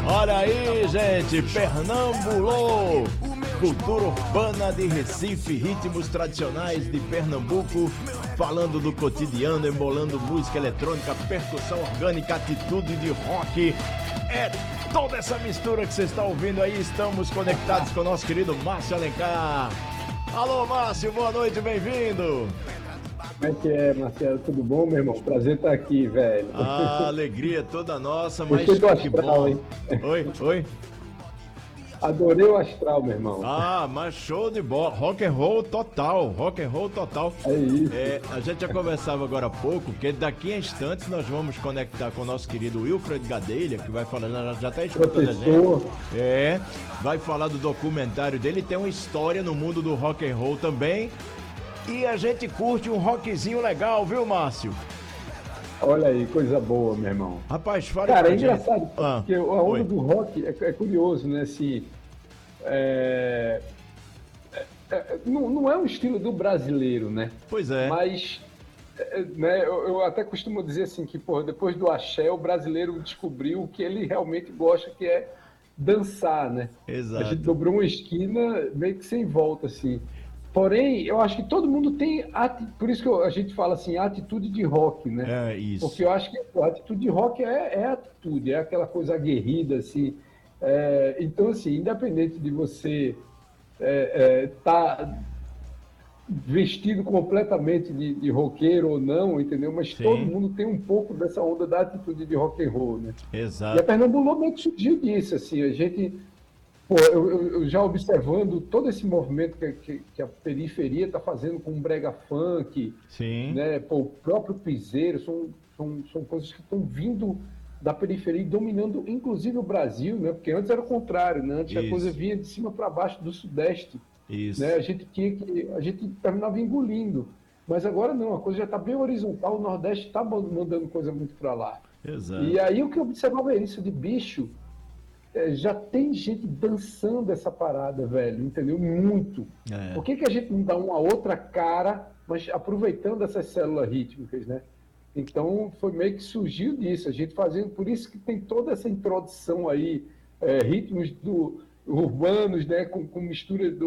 Olha aí, gente, Pernambulô, cultura urbana de Recife, ritmos tradicionais de Pernambuco, falando do cotidiano, embolando música eletrônica, percussão orgânica, atitude de rock. É toda essa mistura que você está ouvindo aí. Estamos conectados com o nosso querido Márcio Alencar. Alô, Márcio, boa noite, bem-vindo. Como é que é, Marcelo? Tudo bom, meu irmão? Prazer estar aqui, velho. A alegria é toda nossa, mas Gostei do que astral, bom. hein? Oi? Adorei o astral, meu irmão. Ah, mas show de bola, rock and roll total. É isso. A gente já conversava agora há pouco, que daqui a instantes nós vamos conectar com o nosso querido Wilfred Gadelha, que vai falar, já está escutando a Professor. gente. Vai falar do documentário dele, tem uma história no mundo do rock and roll também. E a gente curte um rockzinho legal, viu, Márcio? Olha aí, coisa boa, meu irmão. Rapaz, fala Cara, pra é engraçado, gente. porque a onda do rock é curioso, né? Assim, não é um estilo do brasileiro, né? Pois é. Mas, né, eu até costumo dizer assim que, pô, depois do axé, o brasileiro descobriu o que ele realmente gosta, que é dançar, né? Exato. A gente dobrou uma esquina meio que sem volta, assim. Porém, eu acho que todo mundo tem, por isso que a gente fala assim, atitude de rock, né? É isso. Porque eu acho que a atitude de rock é atitude, é aquela coisa aguerrida, assim. Então, assim, independente de você tá vestido completamente de roqueiro ou não, entendeu? Mas Sim. todo mundo tem um pouco dessa onda da atitude de rock and roll, né? Exato. E a Pernambulô meio que surgiu disso, assim, a gente... Pô, eu já observando todo esse movimento que a periferia está fazendo com o brega funk, Sim. né? Pô, o próprio piseiro, são coisas que estão vindo da periferia e dominando, inclusive, o Brasil, né? Porque antes era o contrário, né? Antes a coisa vinha de cima para baixo do Sudeste. Isso. Né? A gente terminava engolindo. Mas agora não, a coisa já está bem horizontal, o Nordeste está mandando coisa muito para lá. Exato. E aí o que eu observava é isso de bicho. Já tem gente dançando essa parada, velho, entendeu? Muito. Por que a gente não dá uma outra cara, mas aproveitando essas células rítmicas, né? Então, foi meio que surgiu disso, a gente fazendo, por isso que tem toda essa introdução aí, ritmos urbanos, né, com mistura